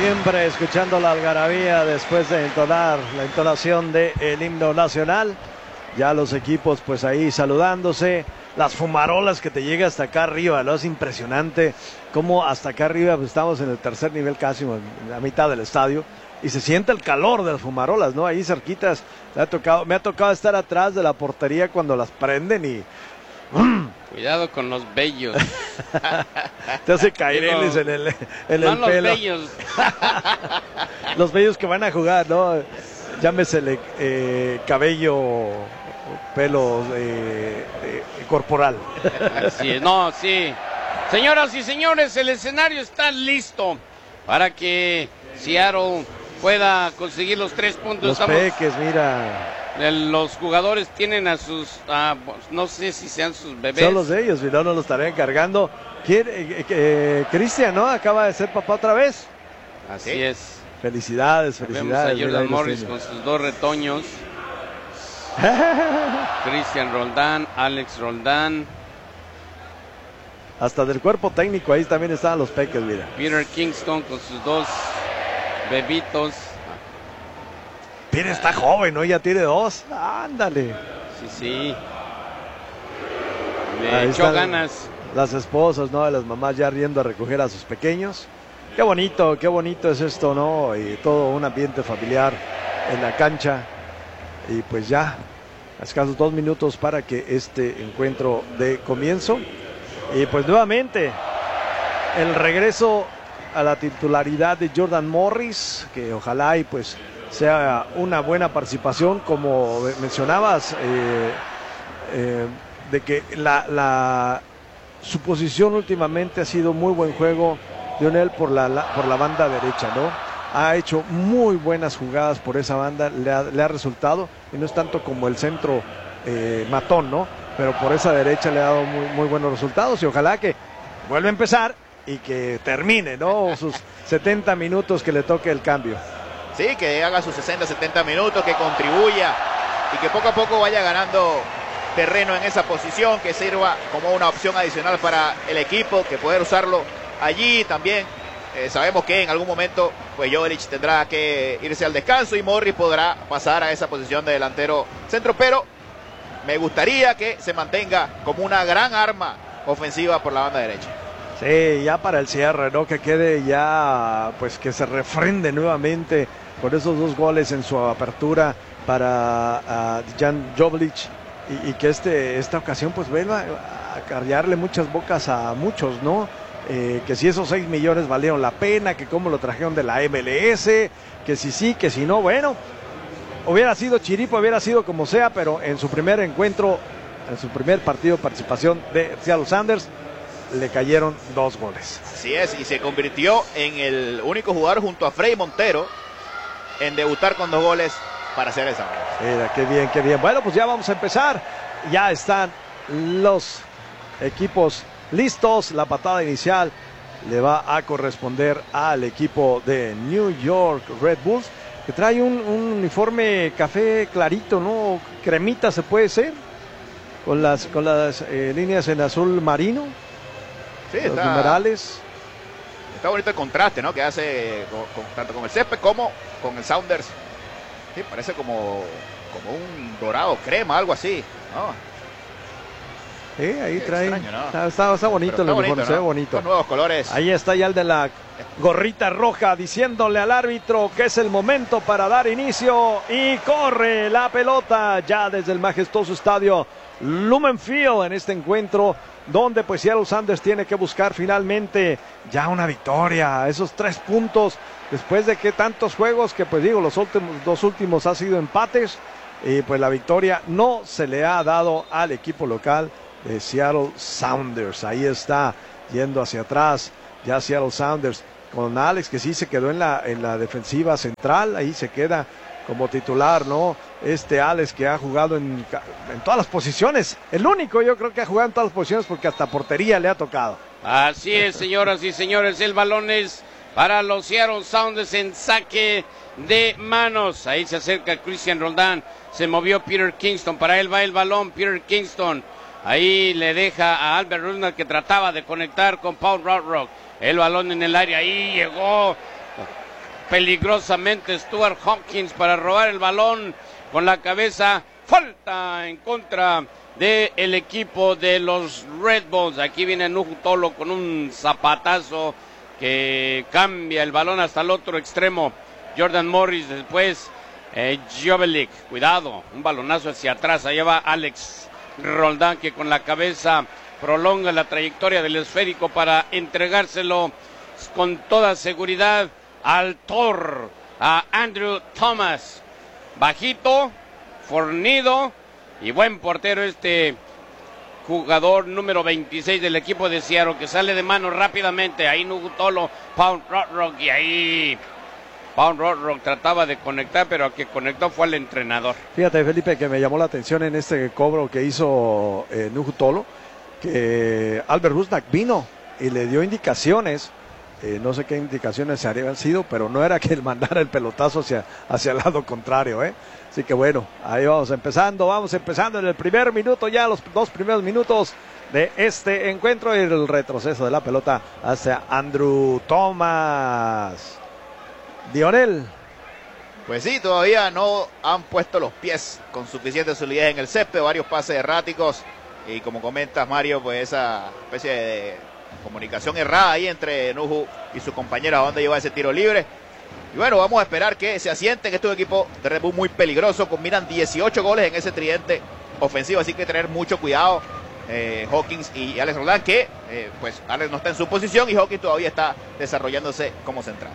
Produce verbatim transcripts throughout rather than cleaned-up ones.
siempre, escuchando la algarabía después de entonar la entonación del himno nacional. Ya los equipos pues ahí saludándose. Las fumarolas que te llega hasta acá arriba, ¿no? Es impresionante cómo hasta acá arriba pues, estamos en el tercer nivel casi, en la mitad del estadio. Y se siente el calor de las fumarolas, ¿no? Ahí cerquitas. Me ha tocado, me ha tocado estar atrás de la portería cuando las prenden y... Cuidado con los bellos. Te hace caireles en el, en no el los pelo. bellos. Los bellos que van a jugar, ¿no? Llámesele eh, cabello, pelo eh, eh, corporal. Así es, no, sí. Señoras y señores, el escenario está listo para que Seattle pueda conseguir los tres puntos. Los Estamos... peques, mira. Los jugadores tienen a sus, uh, no sé si sean sus bebés. Son los de ellos, si no, no los estarían cargando. ¿Quién? Eh, eh, Cristian, ¿no? Acaba de ser papá otra vez. Así ¿Sí? es. Felicidades, felicidades. Vemos a Jordan Morris con sus dos retoños. Cristian Roldán, Alex Roldán. Hasta del cuerpo técnico, ahí también estaban los peques, mira. Peter Kingston con sus dos bebitos. Peter está joven, ¿no? Ya tiene dos. Ándale. Sí, sí. Le echó ganas. Las esposas, ¿no? De las mamás ya riendo a recoger a sus pequeños. Qué bonito, qué bonito es esto, ¿no? Y todo un ambiente familiar en la cancha. Y pues ya, a escasos dos minutos para que este encuentro dé comienzo. Y pues nuevamente, el regreso a la titularidad de Jordan Morris, que ojalá y pues sea una buena participación, como mencionabas, eh, eh, de que la, la, su posición últimamente ha sido muy buen juego, Lionel, por la, la, por la banda derecha, ¿no? Ha hecho muy buenas jugadas por esa banda, le ha, le ha resultado, y no es tanto como el centro eh, matón, ¿no? Pero por esa derecha le ha dado muy, muy buenos resultados, y ojalá que vuelva a empezar y que termine, ¿no? Sus setenta minutos que le toque el cambio. Sí, que haga sus sesenta, setenta minutos, que contribuya y que poco a poco vaya ganando terreno en esa posición, que sirva como una opción adicional para el equipo, que poder usarlo allí también. Eh, sabemos que en algún momento pues Joveljić tendrá que irse al descanso y Morris podrá pasar a esa posición de delantero centro, pero me gustaría que se mantenga como una gran arma ofensiva por la banda derecha. Sí, ya para el cierre, ¿no? Que quede ya, pues que se refrende nuevamente con esos dos goles en su apertura para uh, Dejan Joveljić y, y que este, esta ocasión pues vuelva a cargarle muchas bocas a muchos, ¿no? Eh, que si esos seis millones valieron la pena, que cómo lo trajeron de la M L S, que si sí, que si no, bueno, hubiera sido chiripo, hubiera sido como sea, pero en su primer encuentro, en su primer partido de participación de Seattle Sounders, le cayeron dos goles. Así es, y se convirtió en el único jugador junto a Frei Montero en debutar con dos goles para hacer esa. Mira, qué bien, qué bien. Bueno, pues ya vamos a empezar. Ya están los equipos listos. La patada inicial le va a corresponder al equipo de New York Red Bulls, que trae un, un uniforme café clarito, ¿no? Cremita se puede ser, con las, con las eh, líneas en azul marino. Sí, los está, numerales. Está bonito el contraste, ¿no? Que hace con, con, tanto con el césped como con el Sounders. Sí, parece como, como un dorado crema, algo así, ¿no? Sí, ahí Qué trae. extraño, ¿no? Está, está, está bonito Pero el está uniforme, bonito, se ve ¿no? bonito. Con nuevos colores. Ahí está ya el de la gorrita roja diciéndole al árbitro que es el momento para dar inicio y corre la pelota ya desde el majestuoso estadio Lumen Field en este encuentro donde pues Seattle Sounders tiene que buscar finalmente ya una victoria, esos tres puntos después de que tantos juegos que pues digo los últimos dos últimos ha sido empates y pues la victoria no se le ha dado al equipo local de Seattle Sounders. Ahí está yendo hacia atrás ya Seattle Sounders con Alex, que sí se quedó en la, en la defensiva central, ahí se queda como titular, ¿no? Este Alex que ha jugado en, en todas las posiciones, el único yo creo que ha jugado en todas las posiciones porque hasta portería le ha tocado. Así es, señoras y señores, el balón es para los Seattle Sounders en saque de manos. Ahí se acerca Cristian Roldán, se movió Peter Kingston, para él va el balón, Peter Kingston. Ahí le deja a Albert Rusnak que trataba de conectar con Paul Rothrock. El balón en el área, ahí llegó peligrosamente Stuart Hopkins para robar el balón con la cabeza. Falta en contra del equipo de los Red Bulls. Aquí viene Nuhu Tolo con un zapatazo que cambia el balón hasta el otro extremo. Jordan Morris, después eh, Jovelik, cuidado, un balonazo hacia atrás. Allá va Alex Roldan, que con la cabeza prolonga la trayectoria del esférico para entregárselo con toda seguridad al Thor, a Andrew Thomas. Bajito, fornido y buen portero este jugador número veintiséis del equipo de Seattle, que sale de mano rápidamente. Ahí Nuhu Tolo, Pound Rock, y ahí Pound Rock trataba de conectar, pero el que conectó fue el entrenador. Fíjate, Felipe, que me llamó la atención en este cobro que hizo eh, Nuhu Tolo, que Albert Rusnak vino y le dio indicaciones. Eh, no sé qué indicaciones se habían sido, pero no era que él mandara el pelotazo hacia, hacia el lado contrario, ¿eh? Así que bueno, ahí vamos empezando, vamos empezando en el primer minuto, ya los dos primeros minutos de este encuentro, y el retroceso de la pelota hacia Andrew Thomas. Dionel. Pues sí, todavía no han puesto los pies con suficiente solidez en el césped, varios pases erráticos, y como comentas, Mario, pues esa especie de comunicación errada ahí entre Nuhu y su compañero a dónde lleva ese tiro libre. Y bueno, vamos a esperar que se asienten, que este es un equipo de Red Bull muy peligroso, combinan dieciocho goles en ese tridente ofensivo, así que tener mucho cuidado. eh, Hawkins y Alex Roldan, que eh, pues Alex no está en su posición y Hawkins todavía está desarrollándose como central.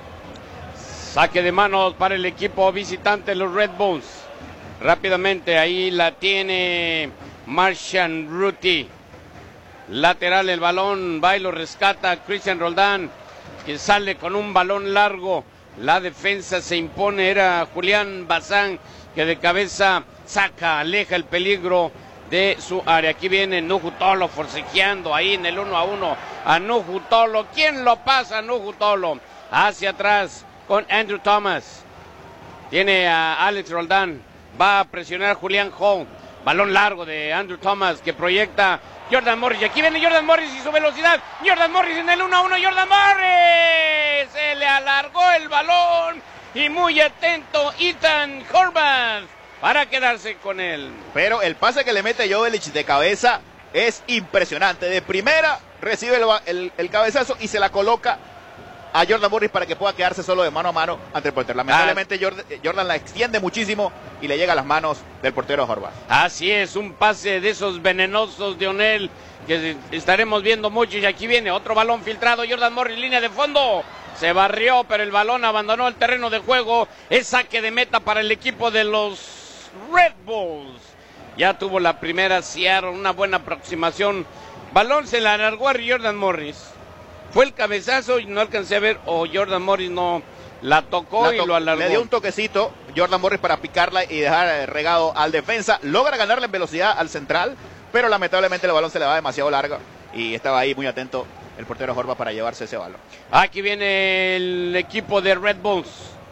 Saque de manos para el equipo visitante, los Red Bulls. Rápidamente ahí la tiene Martian Ruti. Lateral, el balón va y lo rescata Christian Roldan, que sale con un balón largo. La defensa se impone, era Julián Bazán, que de cabeza saca, aleja el peligro de su área. Aquí viene Nuhu Tolo forcejeando ahí en el uno a uno a Nuhu Tolo. ¿Quién lo pasa? Nuhu Tolo hacia atrás con Andrew Thomas. Tiene a Alex Roldan, va a presionar a Julián Hall. Balón largo de Andrew Thomas que proyecta Jordan Morris. Y aquí viene Jordan Morris y su velocidad. Jordan Morris en el uno a uno. Jordan Morris. Se le alargó el balón. Y muy atento Ethan Horvath para quedarse con él. Pero el pase que le mete Jovelich de cabeza es impresionante. De primera recibe el, el, el cabezazo y se la coloca a Jordan Morris para que pueda quedarse solo de mano a mano ante el portero. Lamentablemente Jordan, Jordan la extiende muchísimo y le llega a las manos del portero Horvath. Así es, un pase de esos venenosos de Onel que estaremos viendo mucho. Y aquí viene otro balón filtrado. Jordan Morris, línea de fondo. Se barrió, pero el balón abandonó el terreno de juego. Es saque de meta para el equipo de los Red Bulls. Ya tuvo la primera Seattle, una buena aproximación. Balón se le alargó a Jordan Morris. Fue el cabezazo y no alcancé a ver, o Jordan Morris no la tocó la to y lo alargó. Le dio un toquecito Jordan Morris para picarla y dejar regado al defensa. Logra ganarle en velocidad al central, pero lamentablemente el balón se le va demasiado largo y estaba ahí muy atento el portero Horvath para llevarse ese balón. Aquí viene el equipo de Red Bulls.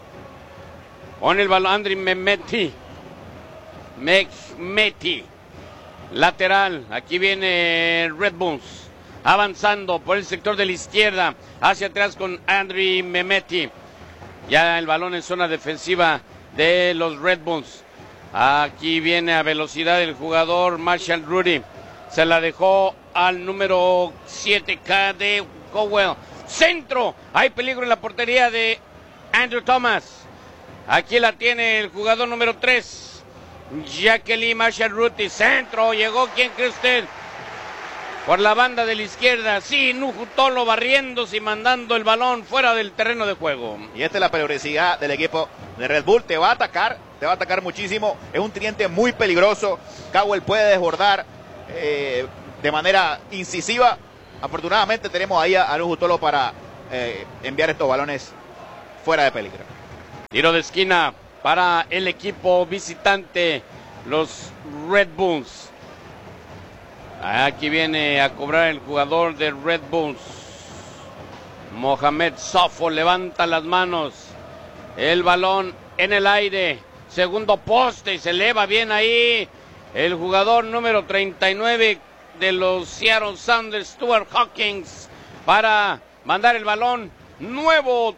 Con el balón Andriy Mehmeti. Mehmeti. Lateral. Aquí viene Red Bulls. Avanzando por el sector de la izquierda. Hacia atrás con Andriy Mehmeti. Ya el balón en zona defensiva de los Red Bulls. Aquí viene a velocidad el jugador Marshall Rudy. Se la dejó al número siete K de Cowell. Centro. Hay peligro en la portería de Andrew Thomas. Aquí la tiene el jugador número tres. Jacqueline Marshall Rudy. Centro. Llegó. ¿Quién cree usted? Por la banda de la izquierda. Sí, Nuhu Tolo barriéndose y mandando el balón fuera del terreno de juego. Y esta es la peligrosidad del equipo de Red Bull. Te va a atacar. Te va a atacar muchísimo. Es un tridente muy peligroso. Cowell puede desbordar eh, de manera incisiva. Afortunadamente tenemos ahí a, a Nuhu Tolo para eh, enviar estos balones fuera de peligro. Tiro de esquina para el equipo visitante, los Red Bulls. Aquí viene a cobrar el jugador de Red Bulls. Mohamed Sofo levanta las manos. El balón en el aire. Segundo poste y se eleva bien ahí. El jugador número treinta y nueve de los Seattle Sounders, Stuart Hawkins, para mandar el balón. Nuevo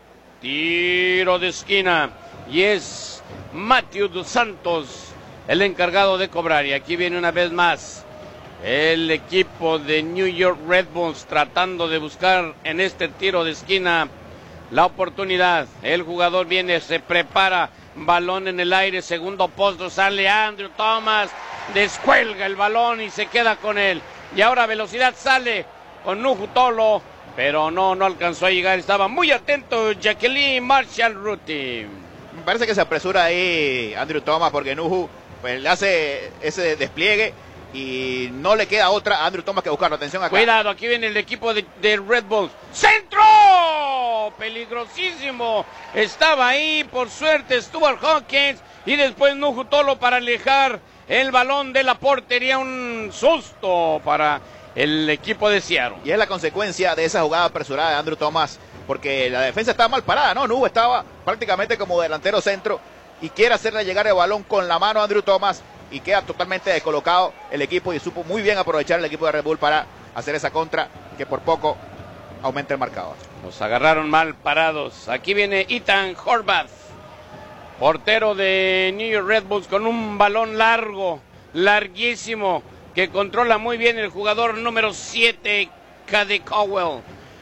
tiro de esquina. Y es Matthew dos Santos el encargado de cobrar. Y aquí viene una vez más el equipo de New York Red Bulls tratando de buscar en este tiro de esquina la oportunidad. El jugador viene, se prepara, balón en el aire, segundo posto, sale Andrew Thomas, descuelga el balón y se queda con él. Y ahora velocidad sale con Nuhu Tolo, pero no, no alcanzó a llegar, estaba muy atento Jacqueline Marshall Ruti. Me parece que se apresura ahí Andrew Thomas porque Nuhu pues, le hace ese despliegue y no le queda otra a Andrew Thomas que buscarlo. Atención acá. Cuidado, aquí viene el equipo de, de Red Bulls. ¡Centro! Peligrosísimo. Estaba ahí, por suerte, Stuart Hawkins. Y después Nuhu Tolo para alejar el balón de la portería. Un susto para el equipo de Seattle. Y es la consecuencia de esa jugada apresurada de Andrew Thomas. Porque la defensa estaba mal parada, ¿no? Nuhu estaba prácticamente como delantero centro. Y quiere hacerle llegar el balón con la mano a Andrew Thomas. Y queda totalmente descolocado el equipo y supo muy bien aprovechar el equipo de Red Bull para hacer esa contra que por poco aumenta el marcador. Los agarraron mal parados. Aquí viene Ethan Horvath, portero de New York Red Bulls, con un balón largo, larguísimo, que controla muy bien el jugador número siete, Cady Cowell.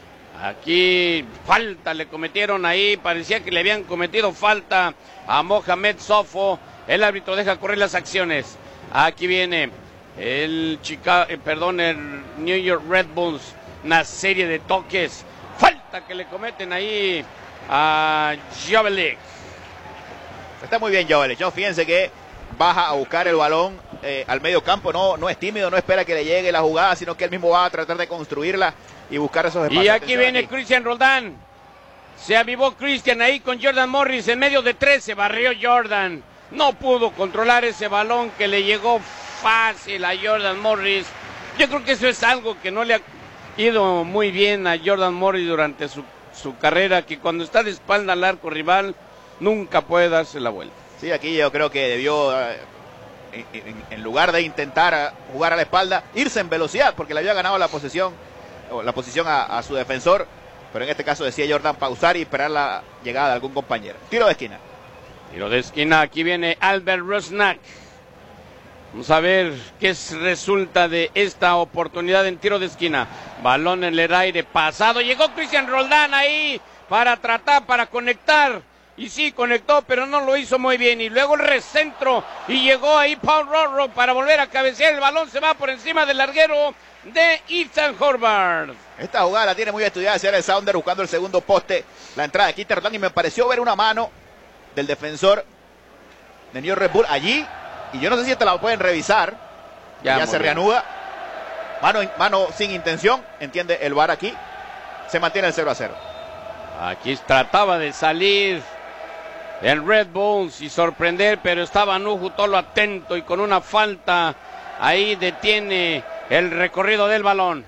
Aquí falta le cometieron ahí, parecía que le habían cometido falta a Mohamed Sofo. El árbitro deja correr las acciones. Aquí viene el Chicago, eh, perdón, el New York Red Bulls. Una serie de toques. Falta que le cometen ahí a Jovelik. Está muy bien Jovelik. Yo fíjense que baja a buscar el balón eh, al medio campo. No, no es tímido, no espera que le llegue la jugada, sino que él mismo va a tratar de construirla y buscar esos espacios. Y aquí viene aquí. Christian Roldan. Se avivó Christian ahí con Jordan Morris en medio de tres. Se barrió Jordan. No pudo controlar ese balón que le llegó fácil a Jordan Morris. Yo creo que eso es algo que no le ha ido muy bien a Jordan Morris durante su, su carrera, que cuando está de espalda al arco rival nunca puede darse la vuelta. Sí, aquí yo creo que debió, eh, en, en lugar de intentar jugar a la espalda, irse en velocidad, porque le había ganado la posesión, o la posición a, a su defensor, pero en este caso decía Jordan pausar y esperar la llegada de algún compañero. Tiro de esquina. Tiro de esquina, aquí viene Albert Rusnak. Vamos a ver qué resulta de esta oportunidad en tiro de esquina. Balón en el aire, pasado, llegó Christian Roldan ahí para tratar, para conectar. Y sí, conectó, pero no lo hizo muy bien. Y luego el recentro, y llegó ahí Paul Rorro para volver a cabecear. El balón se va por encima del larguero de Ethan Horvath. Esta jugada la tiene muy estudiada Seattle Sounders buscando el segundo poste. La entrada de Keith Roldan y me pareció ver una mano del defensor de New York Red Bull allí, y yo no sé si esta la pueden revisar. Ya, ya se bien. reanuda. Mano, mano sin intención, entiende el V A R aquí. Se mantiene el cero a cero. Aquí trataba de salir el Red Bulls y sorprender, pero estaba Nuhu Tolo atento y con una falta ahí detiene el recorrido del balón.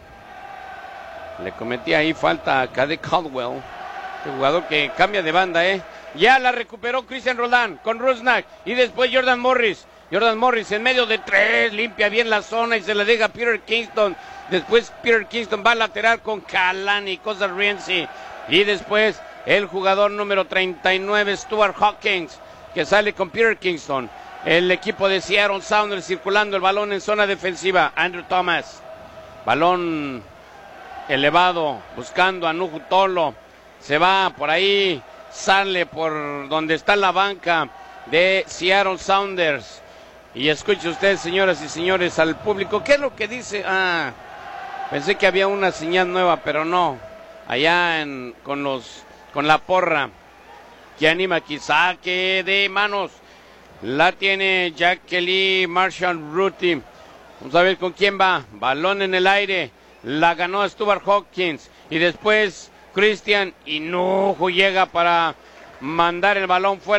Le cometía ahí falta a Cady Caldwell, el jugador que cambia de banda, eh. Ya la recuperó Christian Roldan con Rusnak y después Jordan Morris. Jordan Morris en medio de tres, limpia bien la zona y se la deja a Peter Kingston. Después Peter Kingston va a lateral con Kalani, Cosa Rienzi. Y después el jugador número treinta y nueve, Stuart Hawkins, que sale con Peter Kingston. El equipo de Seattle Sounders circulando el balón en zona defensiva. Andrew Thomas. Balón elevado, buscando a Nuhu Tolo. Se va por ahí, sale por donde está la banca de Seattle Sounders. Y escuche usted, señoras y señores, al público. ¿Qué es lo que dice? Ah, pensé que había una señal nueva, pero no. Allá en, con los con la porra que anima aquí. Saque de manos. La tiene Jacqueline Marshall Ruti. Vamos a ver con quién va. Balón en el aire. La ganó Stuart Hawkins. Y después Christian y Nuhu llega para mandar el balón fuera.